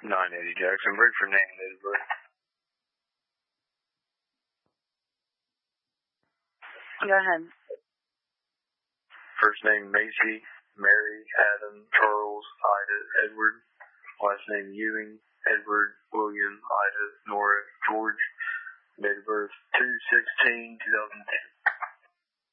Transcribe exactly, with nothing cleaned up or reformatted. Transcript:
nine eighty Jackson. Bradford name, date of birth. Go ahead. First name Macy, Mary, Adam, Charles, Ida, Edward. Last name Ewing, Edward, William, Ida, Nora, George. Date of birth two sixteen two thousand ten.